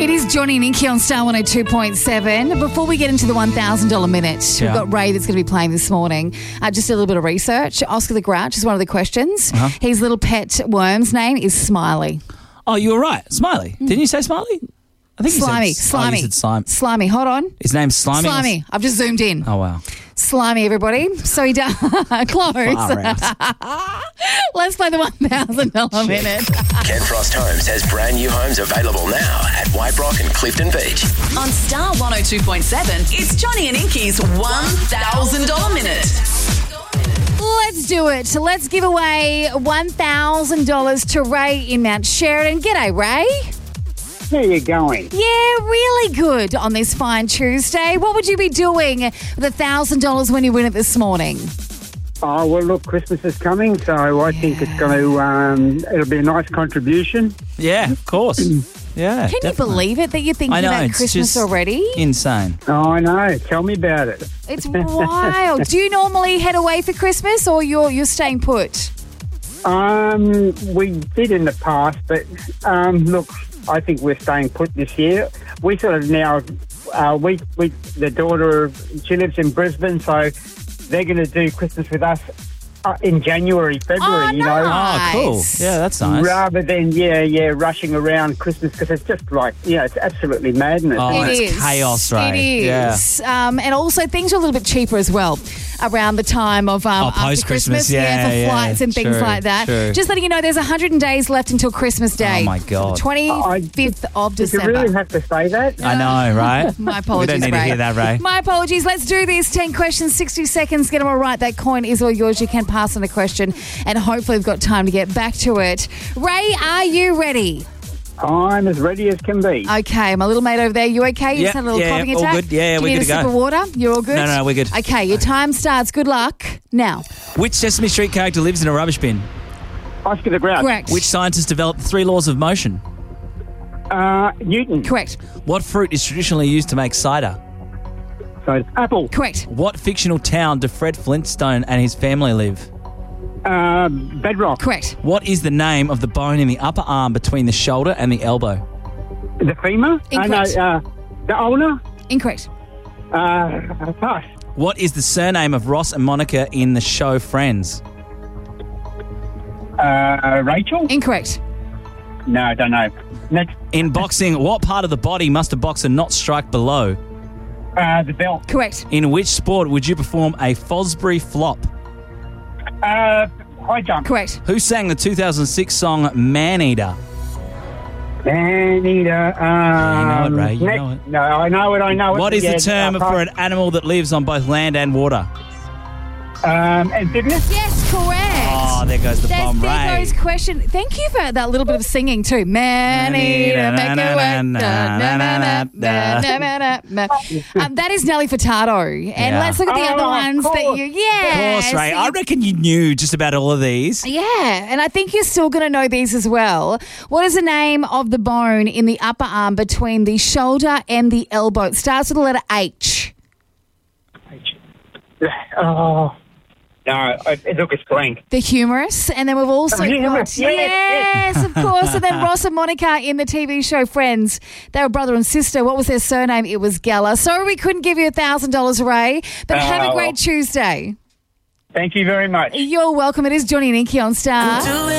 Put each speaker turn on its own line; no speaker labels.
It is Johnny and Inky on Star 102.7. Before we get into the $1,000 minute, we've got Ray that's going to be playing this morning. Just a little bit of research. Oscar the Grouch is one of the questions. His little pet worm's name is Smiley.
Oh, you were right. Smiley. Didn't you say Smiley? I think
Slimy.
you said Slime.
Slimy. Hold on.
His name's Slimy?
Slimy. I've just zoomed in.
Oh, wow.
Slimy, everybody. So he does. Close.
Far out.
Let's play the $1,000 minute.
Ken Frost Homes has brand new homes available now at White Rock and Clifton Beach.
On Star 102.7, it's Johnny and Inky's $1,000 minute.
Let's do it. Let's give away $1,000 to Ray in Mount Sheridan. G'day, Ray.
How you going?
Yeah, really good on this fine Tuesday. What would you be doing with $1,000 when you win it this morning?
Oh, well, look, Christmas is coming, so I think it's going to, it'll be a nice contribution.
Yeah, of course. Yeah.
Can you believe it that you're thinking about
it's
Christmas
just
already?
Insane.
Oh, I know. Tell me about it.
It's wild. Do you normally head away for Christmas or you're staying put?
We did in the past, but look, I think we're staying put this year. We sort of now, the daughter, she lives in Brisbane, so they're going to do Christmas with us in January, February, you know.
Oh, cool. Yeah, that's nice.
Rather than, rushing around Christmas, because it's just like, it's absolutely madness.
Oh,
It
it's
is.
chaos, right?
It is.
Yeah.
And also things are a little bit cheaper as well around the time of after
post-Christmas,
Christmas. For flights and things like that.
True.
Just letting you know, there's 100 days left until Christmas Day.
Oh, my God.
25th of
Did you
December.
really have to say that?
I know, right?
My apologies,
We don't need
Ray.
to hear that, Ray.
My apologies. Let's do this. 10 questions, 60 seconds. Get them all right. That coin is all yours. You can pass on a question, and hopefully we've got time to get back to it. Ray, are you ready?
I'm as ready as can be.
Okay, my little mate over there, you okay? You just had a little coughing
all
attack?
good. Yeah,
Do
we're
you need
good to
a sip
go.
of water? You're all good?
No, we're good.
Okay, your time starts. Good luck. Now.
Which Sesame Street character lives in a rubbish bin?
Oscar the Grouch.
Correct.
Which scientist developed the 3 laws of motion?
Newton.
Correct.
What fruit is traditionally used to make cider?
So it's apple.
Correct.
What fictional town do Fred Flintstone and his family live?
Bedrock.
Correct.
What is the name of the bone in the upper arm between the shoulder and the elbow?
The femur?
Incorrect.
The ulnar?
Incorrect.
Pass.
What is the surname of Ross and Monica in the show Friends?
Rachel?
Incorrect.
No, I don't know. Next.
In boxing, what part of the body must a boxer not strike below?
The belt.
Correct.
In which sport would you perform a Fosbury flop?
High jump.
Correct.
Who sang the 2006 song Man-Eater?
Man-eater.
You know it, Ray. You
next.
know it.
No, I know it.
What is the term
pass.
for an animal that lives on both land and water?
Amphibious?
Yes, correct.
Oh, there goes the bomb,
There
Ray.
goes question. Thank you for that little bit of singing too. Man-eater, make it work. That is Nelly Furtado. And
Yeah.
let's look at the other
Oh,
ones
of
that
course.
you...
Of
Yeah.
course, Ray. I reckon you knew just about all of these.
Yeah, and I think you're still going to know these as well. What is the name of the bone in the upper arm between the shoulder and the elbow? It starts with the letter H.
Oh. No, look, it's blank.
The humerus, and then we've also
Humerus,
got...
yes.
Yes, of course. And then Ross and Monica in the TV show Friends. They were brother and sister. What was their surname? It was Geller. Sorry we couldn't give you $1,000, Ray, but have a great Tuesday.
Thank you very much.
You're welcome. It is Johnny and Inky on Star.